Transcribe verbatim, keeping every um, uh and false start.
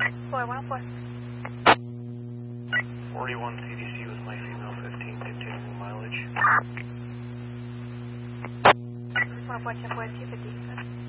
four one four. forty-one C D C with my female fifteen, continuing mileage. one four ten four two fifty.